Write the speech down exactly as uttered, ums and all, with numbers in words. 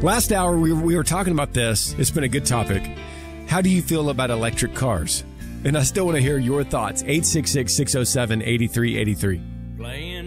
Last hour, we, we were talking about this. It's been a good topic. How do you feel about electric cars? And I still want to hear your thoughts. eight six six, six oh seven, eight three eight three.